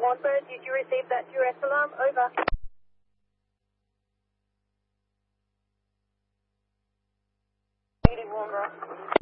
Hornbird, did you receive that duress alarm? Over. Negative, Warnborough.